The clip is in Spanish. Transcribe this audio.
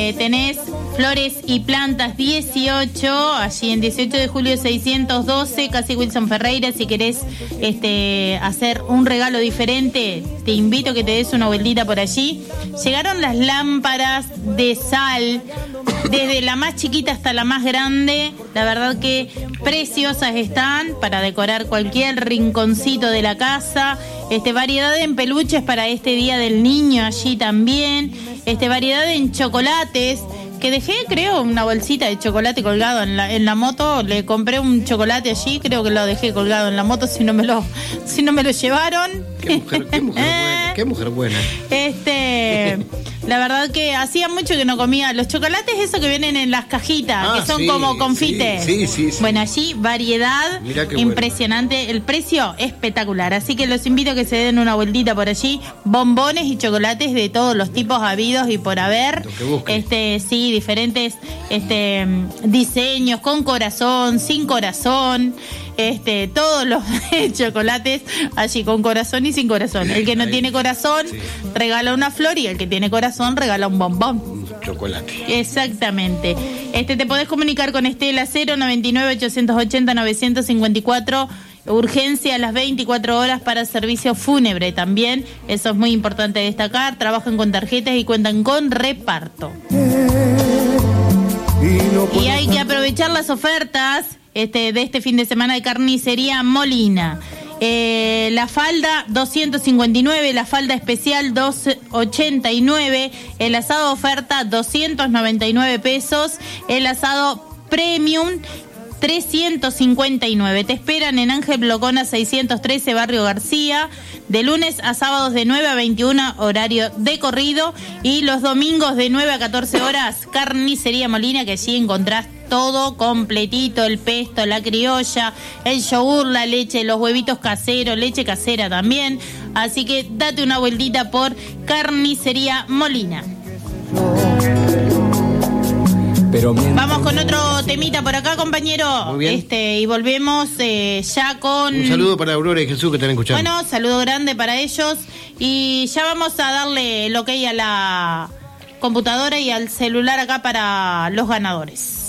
Tenés Flores y Plantas 18, allí en 18 de julio 612, casi Wilson Ferreira. Si querés hacer un regalo diferente, te invito a que te des una vueltita por allí. Llegaron las lámparas de sal, desde la más chiquita hasta la más grande. La verdad que preciosas están para decorar cualquier rinconcito de la casa. Variedad en peluches para este Día del Niño allí también. Variedad en chocolates, que dejé, creo, una bolsita de chocolate colgado en la moto. Le compré un chocolate allí, creo que lo dejé colgado en la moto, si no me lo llevaron. Qué mujer buena. La verdad que hacía mucho que no comía los chocolates, esos que vienen en las cajitas, que son como confites. Sí. Bueno, allí variedad impresionante, bueno. El precio espectacular, así que los invito a que se den una vueltita por allí. Bombones y chocolates de todos los tipos habidos y por haber. Diferentes diseños, con corazón, sin corazón. Todos los chocolates allí con corazón y sin corazón. El que no tiene corazón regala una flor y el que tiene corazón regala un bombón. Un chocolate. Exactamente. Te podés comunicar con Estela 099-880-954. Urgencia a las 24 horas para servicio fúnebre también. Eso es muy importante destacar. Trabajan con tarjetas y cuentan con reparto. Y hay que aprovechar las ofertas de este fin de semana de Carnicería Molina. La falda 259, la falda especial 289, el asado oferta 299 pesos, el asado premium 359. Te esperan en Ángel Blocona 613, Barrio García, de lunes a sábados de 9 a 21, horario de corrido, y los domingos de 9 a 14 horas, Carnicería Molina, que allí encontrás todo completito: el pesto, la criolla, el yogur, la leche, los huevitos caseros, leche casera también. Así que date una vueltita por Carnicería Molina. Vamos con otro temita por acá, compañero. Muy bien. Y volvemos ya con... Un saludo para Aurora y Jesús, que están escuchando. Bueno, saludo grande para ellos. Y ya vamos a darle lo que hay a la computadora y al celular acá para los ganadores.